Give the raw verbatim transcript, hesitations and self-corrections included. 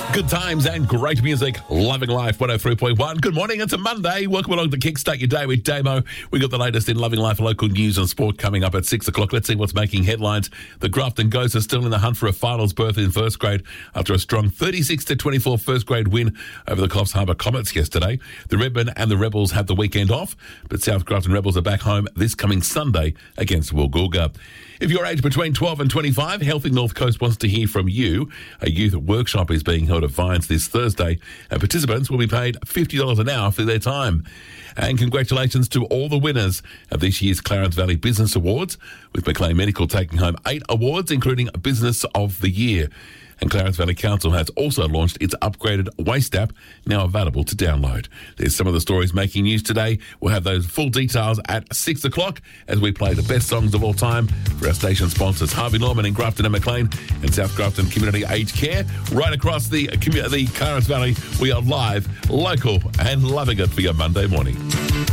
Good times and great music. Loving Life one oh three point one. Good morning. It's a Monday. Welcome along to Kickstart Your Day with Damo. We got the latest in Loving Life local news and sport coming up at six o'clock. Let's see what's making headlines. The Grafton Ghosts are still in the hunt for a finals berth in first grade after a strong thirty-six to twenty-four first grade win over the Coffs Harbour Comets yesterday. The Redmen and the Rebels have the weekend off, but South Grafton Rebels are back home this coming Sunday against Woolgoolga. If you're aged between twelve and twenty-five, Healthy North Coast wants to hear from you. A youth workshop is being held at Vines this Thursday, and participants will be paid fifty dollars an hour for their time. And congratulations to all the winners of this year's Clarence Valley Business Awards, with Maclean Medical taking home eight awards, including Business of the Year. And Clarence Valley Council has also launched its upgraded Waste app, now available to download. There's some of the stories making news today. We'll have those full details at six o'clock as we play the best songs of all time for our station sponsors, Harvey Norman in Grafton and Maclean, and South Grafton Community Aged Care. Right across the, commu- the Clarence Valley, we are live, local, and loving it for your Monday morning.